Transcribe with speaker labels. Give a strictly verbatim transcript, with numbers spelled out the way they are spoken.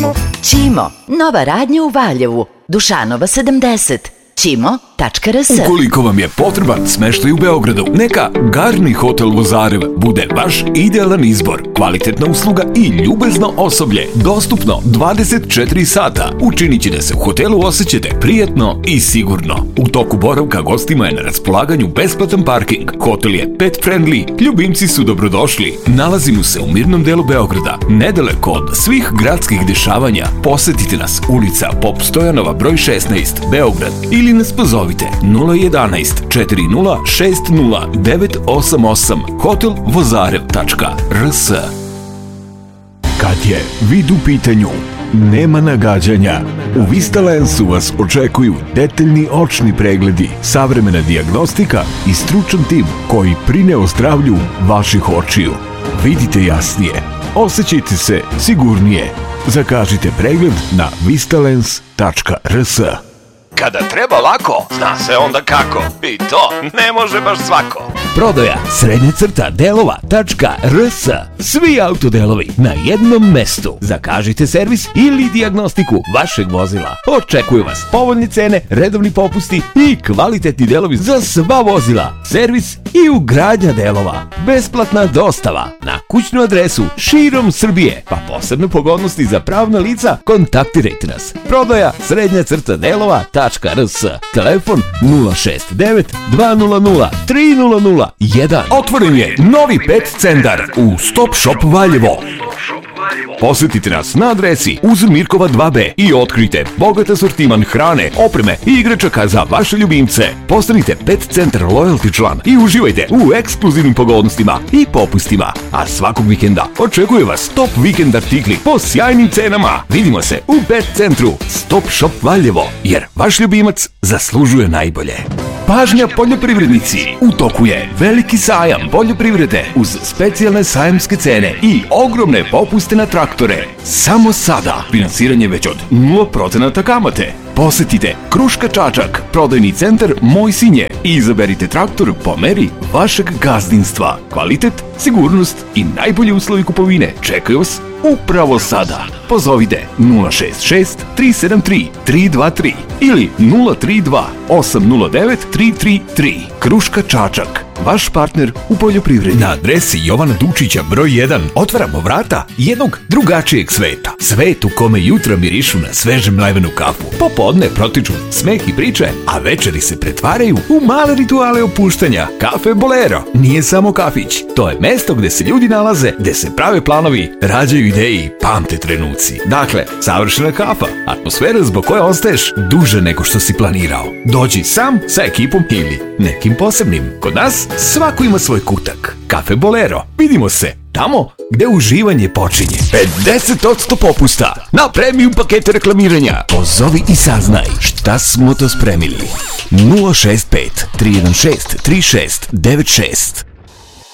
Speaker 1: Ćimo, nova radnja u Valjevu, Dušanova sedamdeset. ćimo tačka r s.
Speaker 2: Ukoliko vam je potreban smeštaj u Beogradu, neka Garni hotel Vozarev bude vaš idealan izbor. Kvalitetna usluga i ljubezno osoblje, dostupno dvadeset četiri sata, učinit će da se u hotelu osjećate prijatno i sigurno. U toku boravka gostima je na raspolaganju besplatan parking. Hotel je pet friendly, ljubimci su dobrodošli. Nalazimo se u mirnom delu Beograda, nedaleko od svih gradskih dešavanja. Posetite nas, ulica Pop Stojanova broj šesnaest, Beograd, ili nas pozovite nula jedan četiri nula šest nula devet osam osam hotel vozarev tačka r s.
Speaker 3: Kad je vid u pitanju, nema nagađanja. U Vistalensu vas očekuju detaljni očni pregledi, savremena dijagnostika i stručan tim koji brine o zdravlju vaših očiju. Vidite jasnije, osjećajte se sigurnije. Zakažite pregled na vistalens tačka r s.
Speaker 2: Kada treba lako, zna se onda kako. I to ne može baš svako.
Speaker 4: Prodaja srednja crta delova tačka r s. Svi autodelovi na jednom mestu. Zakažite servis ili dijagnostiku vašeg vozila. Očekuju vas povoljne cene, redovni popusti i kvalitetni delovi za sva vozila. Servis i ugradnja delova. Besplatna dostava na kućnu adresu širom Srbije. Pa posebne pogodnosti za pravna lica, kontaktirajte nas. Prodaja srednja crta delova tačka r s. Telefon nula šest devet dva nula nula tri nula nula jedan.
Speaker 2: Otvoren je novi pet centar u Stop Shop Valjevo. Posetite nas na adresi uz Mirkova dva be i otkrite bogat asortiman hrane, opreme i igračaka za vaše ljubimce. Postanite Pet Centar Loyalty član i uživajte u ekskluzivnim pogodnostima i popustima. A svakog vikenda očekuje vas top vikend artikli po sjajnim cenama. Vidimo se u Pet Centru Stop Shop Valjevo, jer vaš ljubimac zaslužuje najbolje. Pažnja poljoprivrednici, u toku je veliki sajam poljoprivrede uz specijalne sajamske cene i ogromne popuste na traktore. Samo sada finansiranje već od nula procenata kamate. Posetite Kruška Čačak, prodajni centar Moj Sinje i izaberite traktor po meri vašeg gazdinstva. Kvalitet, sigurnost i najbolji uslovi kupovine čekaju vas upravo sada. Pozovite nula šest šest tri sedam tri tri dva tri ili nula tri dva osam nula devet tri tri tri. Kruška Čačak, vaš partner u poljoprivredi.
Speaker 3: Na adresi Jovana Dučića broj jedan otvaramo vrata jednog drugačijeg sveta. Svet u kome jutra mirišu na sveže mlevenu kafu. Popodne protiču smeh i priče, a večeri se pretvaraju u male rituale opuštanja. Kafe Bolero nije samo kafić. To je mesto gde se ljudi nalaze, gde se prave planovi, rađaju ideje i pamte trenuci. Dakle, savršena kafa, atmosfera zbog koje ostaješ duže nego što si planirao. Dođi sam sa ekipom ili nekim posebnim. Kod nas svako ima svoj kutak. Kafe Bolero. Vidimo se tamo gde uživanje počinje. pedeset posto popusta na premium pakete reklamiranja. Pozovi i saznaj šta smo to spremili. nula šest pet tri jedan šest tri šest devet šest.